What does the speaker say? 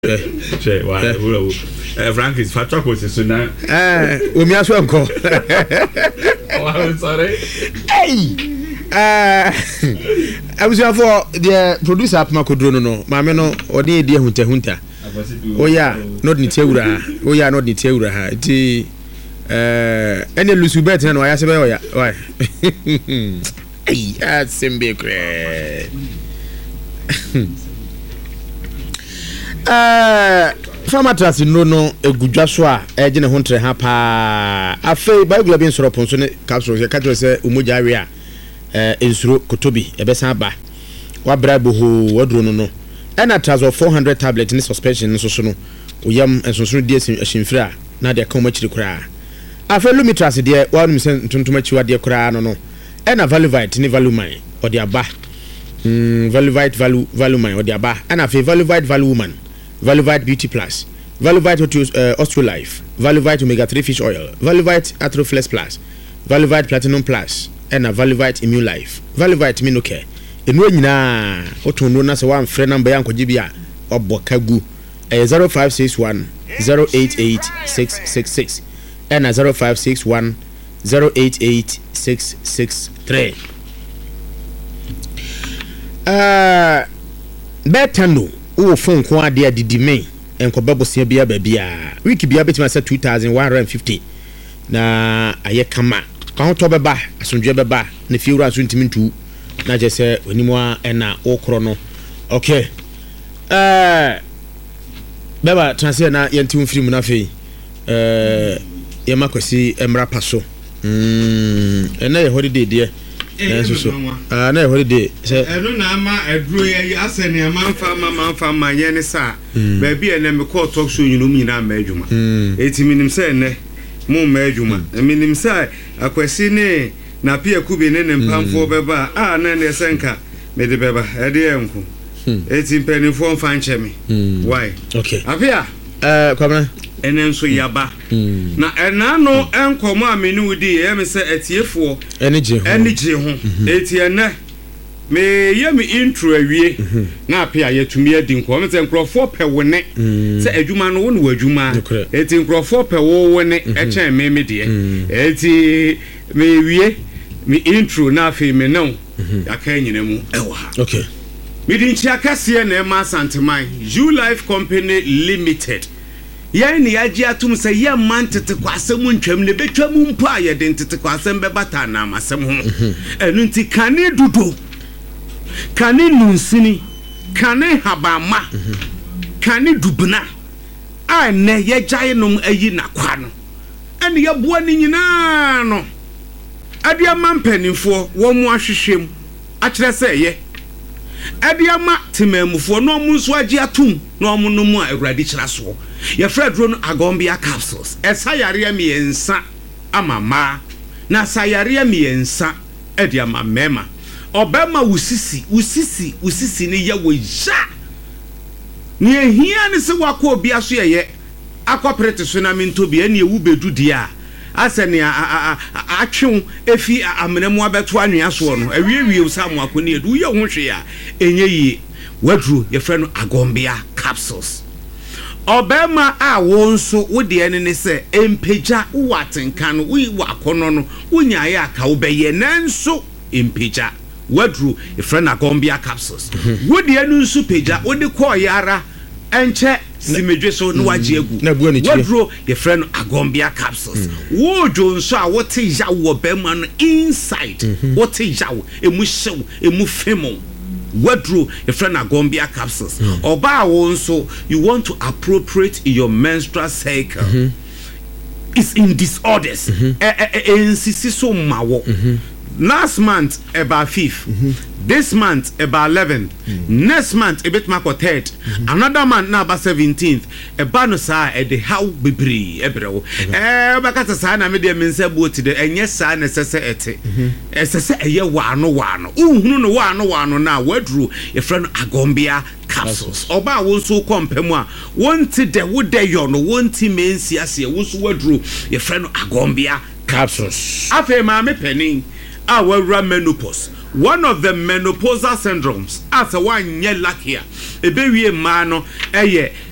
Say why Frank is fat chocolate so now. We me as well go. Oh, sorry. Hey. I was here for the producer up Makodrono no. Mama no odi dia hunta. Oh yeah, not ni teura. Oh yeah, not ni teura ha. Ti ene lusu bet na ya sebe oya. Why? Hey, asembe kre. Famatra no egudwa so a eje ne ho ntre ha pa afei bible bi nsoro ponso ne capsule ka tro se umoja awe a ensuro kotobi ebesa ba wa brabo ho wadro no ena tras of 400 tablet ne suspension nso so no oyam ensonso die ahimfira na de ka ma chiri kura afei lumitras de wa no misen ntontoma chiwa de kura no ena valuvite ne valumine odi aba valuvite valumine odi aba ena afei valuvite valuman Valuvite Beauty Plus, Valuvite Ostrolife, Valuvite Omega 3 Fish Oil, Valuvite Atroflex Plus, Valuvite Platinum Plus, and a Valuvite Immune Life, Valuvite Minocare. In when na otono na se one friend number yanko gibia obokagu 0561 088 666 and 0561 088 663. Betano. O phone kwa dia didi me enko bebosia bia bia week bia betima say 2150 na aye kama ka ho to beba asondwe beba na fiura aso ntimi ntu na je se onimwa ena okro no okay beba transfer na yentim film na fe ye makwasi emra paso ena ye holiday de na e holiday say eno na ama eduro ye asene amanfa ma ye ne sa ba bia na me call talk show nyino nyina ma adwuma eti minim say ne mo ma adwuma minim say akwasi ne na pia kubi ne mpamfo beba na ne senka me de beba e de enko eti mpanifo mfa nche me why okay apia kwabna enen so yaba na ena no enkomo ameni wudi ye me se etiefo enije ho eti ene me ye me intro awie na apia yetumi adi nko me se nkrofo pewone se adwuma no wo no adwuma eti nkrofo pewone e chen me de eti me wie me intro na afi me no aka nyina mu ewa okay me din chia kase na ma santeman You Life Company Limited yani yaji atum se ye mantete kwasem ntwam ne betwam mpo aye de ntete kwasem bebata na amasem ho enu nti kane dudo kane nunsini kane habama kane dubna a ne ye gyae nom ayi na kwa no ene ye boa ni nyina no ade amampanifo wo mu ahwehwem a kire se ye ade ama temamufo no mu nso agi atum no mu no mu a awurade kira so ye fredro no agombia capsules esayare mi ensa amama na sayare mi ensa edi amamema obema usisi ni ye wo ja ni ehia ni se wakọ obi aso ye akoprete so na mintobi ene ewu bedu dia asene atwe efi amenemu abeto anwea so no awiewie samu akoni edu ye ho hwe ya enye yi wadru ye fre no agombia capsules obema a wonso wode ene ne se empeja watenka no wi wakono no wunyaye aka wo beye nanso empeja wadru ye fre na agombia capsules wode ene nso peja wode ko yara enche simedwe so no waje egu wadro ye friend agombia capsules wojo nso a wote yawo bema no inside wote yawo emu hyew emu femo wadro ye friend agombia capsules oba wo nso you want to appropriate your menstrual cycle is in disorders insisi so mawo last month about 5th this month about 11th next month a bit mako 3rd another month now about 17th about no sa e de how bebre ebrewo bakata sa na me de mense buoti de enye sa na sese ete sese eye wano uhunu no wano na wadru e friend agombia capsules oba won so kompemu a wonti de wode yo no wonti mensi ase wo so wadru e friend agombia capsules afa ma me penin our menopause one of the menopausal syndromes as a one year lucky ebe wie ma no eye